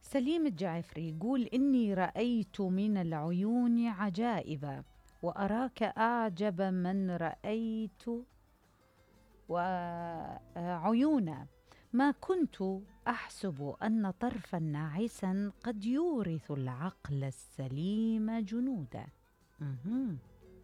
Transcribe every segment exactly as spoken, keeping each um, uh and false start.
سليم الجعفري يقول إني رأيت من العيون عجائب وأراك أعجب من رأيت وعيونا، ما كنت أحسب أن طرفا ناعسا قد يورث العقل السليم جنودا. مهم.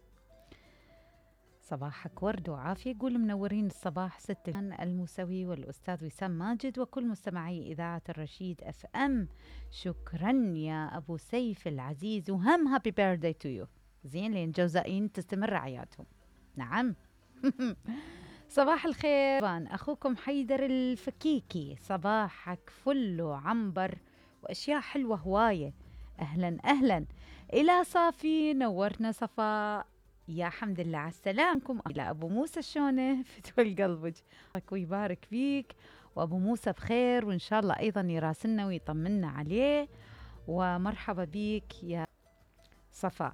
صباحك ورد وعافية. يقول منورين الصباح ست الموسوي والأستاذ وسام ماجد وكل مستمعي إذاعة الرشيد اف ام. شكرا يا أبو سيف العزيز، وهم هابي بيرثداي تو يو. زين لين جوزائين تستمر عياتهم. نعم. صباح الخير، أخوكم حيدر الفكيكي. صباحك فل وعنبر وأشياء حلوة هواية. أهلا أهلا إلى صافي، نورتنا صفاء. يا حمد لله على السلامكم. إلى أبو موسى شلونه فتوى قلبك ويبارك فيك، وأبو موسى بخير وإن شاء الله أيضا يراسلنا ويطمنا عليه. ومرحبا بيك يا صفاء.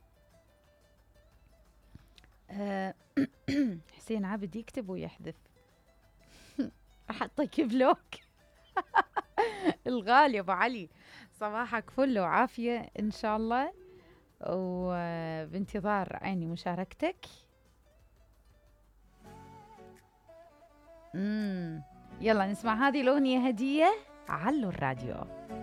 أه حسين عابد يكتب ويحذف. راح أعطيك بلوك. الغالي أبو علي، صباحك فل وعافية إن شاء الله، وبانتظار عيني مشاركتك. مم. يلا نسمع هذه الأغنية هدية. علوا الراديو.